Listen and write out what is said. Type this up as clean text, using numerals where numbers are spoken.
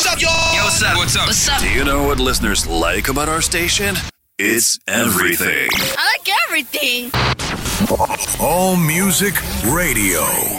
What's up, y'all? Yo, what's up? What's up? What's up? Do you know what listeners like about our station? It's everything. I like everything. All Music Radio.